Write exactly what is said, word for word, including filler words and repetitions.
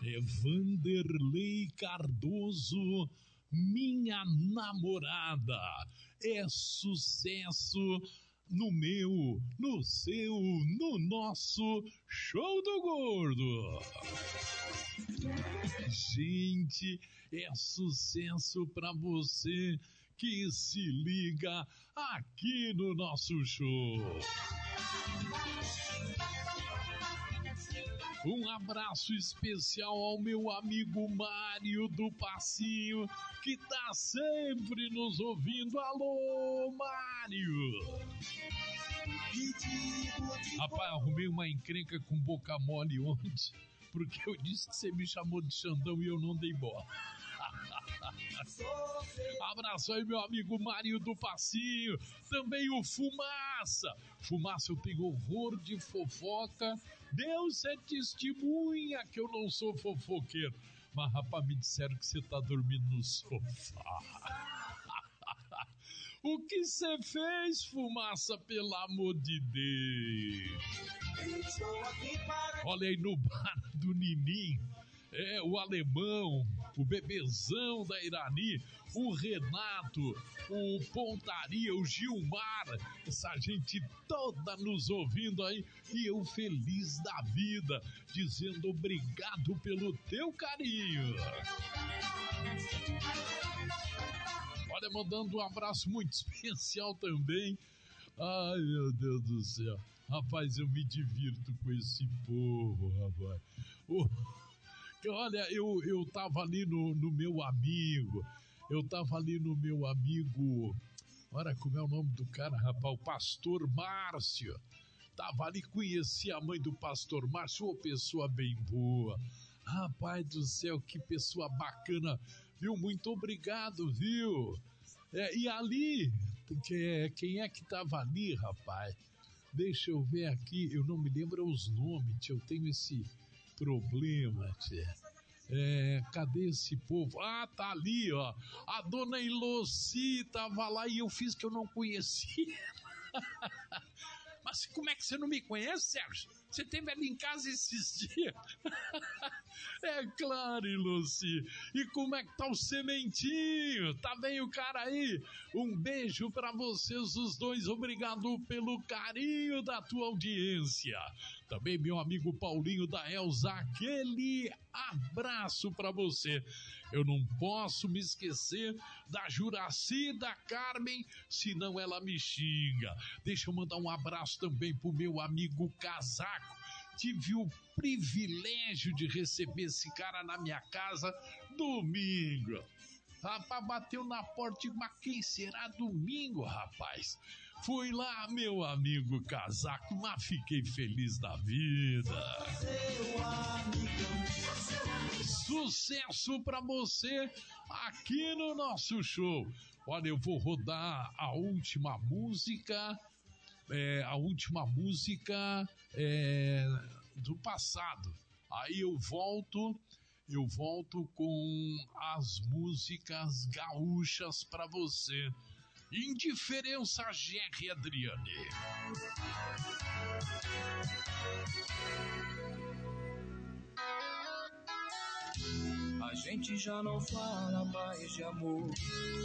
É Vanderlei Cardoso, minha namorada. É sucesso no meu, no seu, no nosso Show do Gordo. Gente, é sucesso pra você que se liga aqui no nosso show. Um abraço especial ao meu amigo Mário do Passinho, que tá sempre nos ouvindo. Alô, Mário! Rapaz, arrumei uma encrenca com boca mole ontem, porque eu disse que você me chamou de Xandão e eu não dei bola. Abraço aí, meu amigo Mário do Passinho. Também o Fumaça. Fumaça, eu tenho horror de fofoca. Deus é testemunha que eu não sou fofoqueiro. Mas, rapaz, me disseram que você tá dormindo no sofá. O que você fez, Fumaça, pelo amor de Deus? Olha aí no bar do Nininho. É, o Alemão, o Bebezão da Irani, o Renato, o Pontaria, o Gilmar, essa gente toda nos ouvindo aí, e eu feliz da vida, dizendo obrigado pelo teu carinho. Olha, mandando um abraço muito especial também. Ai, meu Deus do céu. Rapaz, eu me divirto com esse povo, rapaz. Oh. Olha, eu, eu tava ali no, no meu amigo, eu tava ali no meu amigo, olha como é o nome do cara, rapaz, o Pastor Márcio. Tava ali, conheci a mãe do Pastor Márcio, uma pessoa bem boa. Rapaz do céu, que pessoa bacana, viu? Muito obrigado, viu? É, e ali, que, quem é que tava ali, rapaz? Deixa eu ver aqui, eu não me lembro os nomes, eu tenho esse... problema, tia. É, cadê esse povo? Ah, tá ali, ó. A dona Iloci tava lá e eu fiz que eu não conhecia. Mas como é que você não me conhece, Sérgio? Você esteve ali em casa esses dias? É claro, Iloci. E como é que tá o Sementinho? Tá bem o cara aí? Um beijo pra vocês os dois. Obrigado pelo carinho da tua audiência. Também meu amigo Paulinho da Elza, aquele abraço pra você. Eu não posso me esquecer da Juraci e da Carmen, senão ela me xinga. Deixa eu mandar um abraço também pro meu amigo Casaco. Tive o privilégio de receber esse cara na minha casa domingo. Rapaz, bateu na porta e mas quem será domingo, rapaz? Fui lá, meu amigo Casaco, mas fiquei feliz da vida. Sucesso pra você aqui no nosso show. Olha, eu vou rodar a última música... É, a última música é, do passado. Aí eu volto, eu volto com as músicas gaúchas pra você. Indiferença G R Adriane. A gente já não fala mais de amor.